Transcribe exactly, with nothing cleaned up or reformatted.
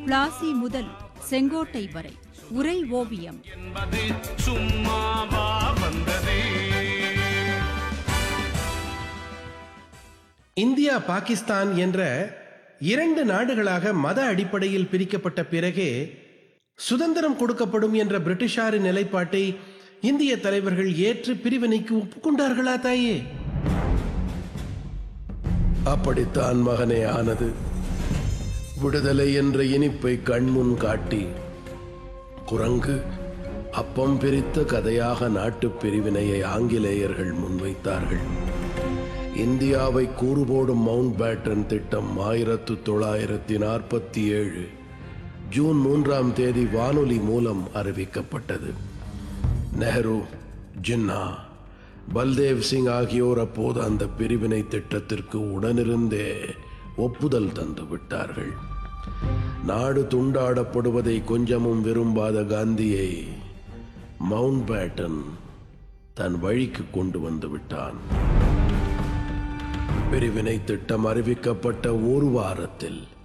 பிளாசி முதல் செங்கோட்டை வரை உரை ஓவியம். இந்தியா பாகிஸ்தான் என்ற இரண்டு நாடுகளாக மத அடிப்படையில் பிரிக்கப்பட்ட பிறகே சுதந்திரம் கொடுக்கப்படும் என்ற பிரிட்டிஷாரின் நிலைப்பாட்டை இந்திய தலைவர்கள் ஏற்று பிரிவினைக்கு ஒப்புக்கொண்டார்களா தாயே? அப்படித்தான் மகனே ஆனது. விடுதலை என்ற இனிப்பை கண்முன் காட்டி குரங்கு அப்பம் பிரித்த கதையாக நாட்டு பிரிவினையை ஆங்கிலேயர்கள் முன்வைத்தார்கள். இந்தியாவை கூறுபோடும் மவுண்ட் பேட்டன் திட்டம் ஆயிரத்து தொள்ளாயிரத்தி நாற்பத்தி ஏழு ஜூன் மூன்றாம் தேதி வானொலி மூலம் அறிவிக்கப்பட்டது. நெஹ்ரு, ஜின்னா, பல்தேவ் சிங் ஆகியோர் அப்போது அந்த பிரிவினை திட்டத்திற்கு உடனிருந்தே ஒப்புதல் தந்து விட்டார்கள். நாடு துண்டாடப்படுவதை கொஞ்சமும் விரும்பாத காந்தியை மவுண்ட் பேட்டன் தன் வழிக்கு கொண்டு வந்து விட்டான். பிரிவினை திட்டம் அறிவிக்கப்பட்ட ஒரு வாரத்தில்